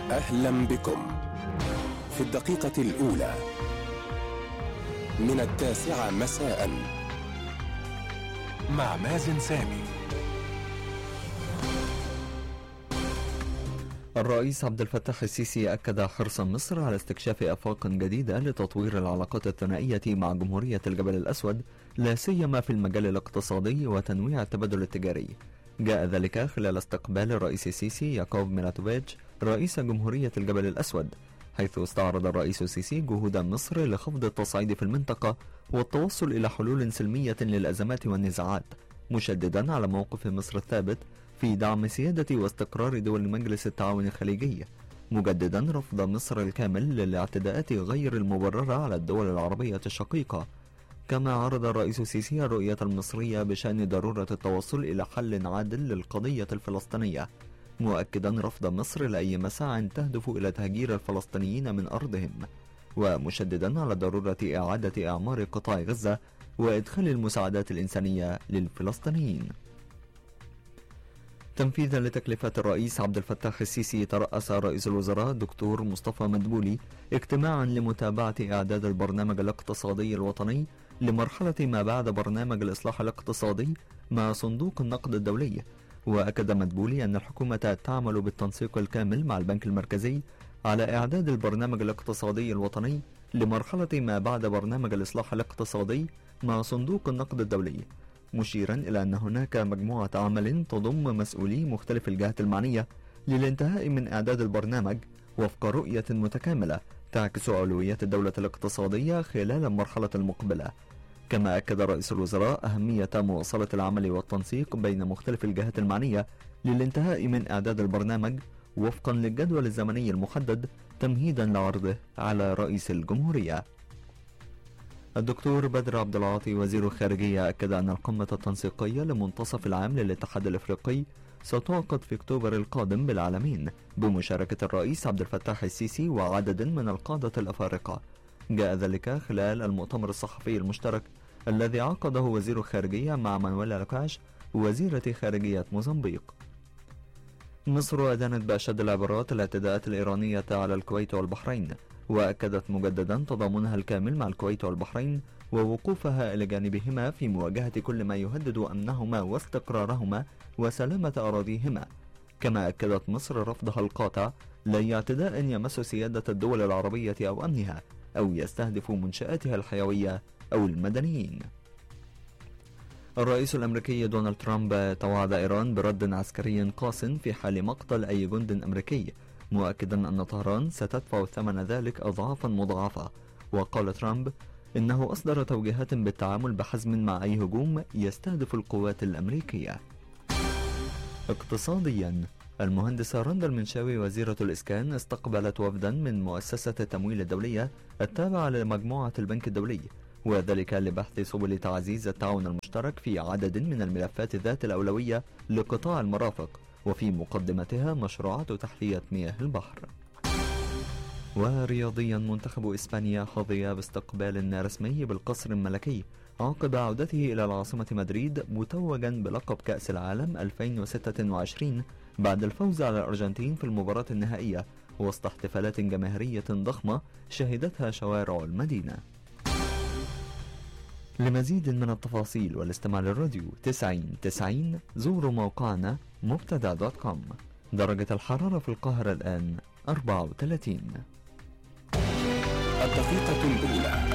أهلا بكم في الدقيقة الأولى من 9 مساء مع مازن سامي. الرئيس عبد الفتاح السيسي أكد حرص مصر على استكشاف آفاق جديدة لتطوير العلاقات الثنائية مع جمهورية الجبل الأسود، لا سيما في المجال الاقتصادي وتنويع التبادل التجاري. جاء ذلك خلال استقبال الرئيس السيسي يعقوب ميلاتوفيتش رئيس جمهورية الجبل الأسود، حيث استعرض الرئيس السيسي جهود مصر لخفض التصعيد في المنطقة والتوصل إلى حلول سلمية للأزمات والنزاعات، مشددا على موقف مصر الثابت في دعم سيادة واستقرار دول مجلس التعاون الخليجي، مجددا رفض مصر الكامل للاعتداءات غير المبررة على الدول العربية الشقيقة. كما عرض الرئيس السيسي الرؤية المصرية بشأن ضرورة التوصل إلى حل عادل للقضية الفلسطينية، مؤكدا رفض مصر لأي مساع تهدف إلى تهجير الفلسطينيين من أرضهم، ومشددا على ضرورة إعادة إعمار قطاع غزة وإدخال المساعدات الإنسانية للفلسطينيين. تنفيذا لتكليفات الرئيس عبد الفتاح السيسي، ترأس رئيس الوزراء الدكتور مصطفى مدبولي اجتماعا لمتابعة إعداد البرنامج الاقتصادي الوطني لمرحلة ما بعد برنامج الإصلاح الاقتصادي مع صندوق النقد الدولي. وأكد مدبولي أن الحكومة تعمل بالتنسيق الكامل مع البنك المركزي على إعداد البرنامج الاقتصادي الوطني لمرحلة ما بعد برنامج الإصلاح الاقتصادي مع صندوق النقد الدولي، مشيرا إلى أن هناك مجموعة عمل تضم مسؤولي مختلف الجهات المعنية للانتهاء من إعداد البرنامج وفق رؤية متكاملة تعكس أولويات الدولة الاقتصادية خلال المرحلة المقبلة. كما أكد رئيس الوزراء أهمية مواصلة العمل والتنسيق بين مختلف الجهات المعنية للانتهاء من إعداد البرنامج وفقا للجدول الزمني المحدد تمهيدا لعرضه على رئيس الجمهورية. الدكتور بدر عبد العاطي وزير الخارجية أكد أن القمة التنسيقية لمنتصف العام للاتحاد الأفريقي ستعقد في أكتوبر القادم بالعالمين بمشاركة الرئيس عبد الفتاح السيسي وعدد من القادة الأفارقة. جاء ذلك خلال المؤتمر الصحفي المشترك الذي عقده وزير الخارجية مع مانويلا لوكاش وزيرة خارجية موزمبيق. مصر أدانت بأشد العبارات الاعتداءات الإيرانية على الكويت والبحرين، وأكدت مجددا تضامنها الكامل مع الكويت والبحرين ووقوفها إلى جانبهما في مواجهة كل ما يهدد أمنهما واستقرارهما وسلامة أراضيهما. كما أكدت مصر رفضها القاطع لأي اعتداء يمس سيادة الدول العربية أو أمنها أو يستهدف منشآتها الحيوية أو المدنيين. الرئيس الأمريكي دونالد ترامب توعد إيران برد عسكري قاس في حال مقتل أي جند أمريكي، مؤكدا أن طهران ستدفع ثمن ذلك أضعافا مضاعفة. وقال ترامب إنه أصدر توجيهات بالتعامل بحزم مع أي هجوم يستهدف القوات الأمريكية. اقتصاديا، المهندسة رندا المنشاوي وزيرة الإسكان استقبلت وفدا من مؤسسة التمويل الدولية التابعة لمجموعة البنك الدولي، وذلك لبحث سبل تعزيز التعاون المشترك في عدد من الملفات ذات الأولوية لقطاع المرافق، وفي مقدمتها مشروعات تحلية مياه البحر. ورياضيا، منتخب إسبانيا حظي باستقبال رسمي بالقصر الملكي عقب عودته إلى العاصمة مدريد متوجا بلقب كأس العالم 2026 بعد الفوز على الأرجنتين في المباراة النهائية، وسط احتفالات جماهيرية ضخمة شهدتها شوارع المدينة. لمزيد من التفاصيل والاستماع للراديو 90 زوروا موقعنا مبتدا.com. درجة الحرارة في القاهرة الآن 34. الدقيقة الأولى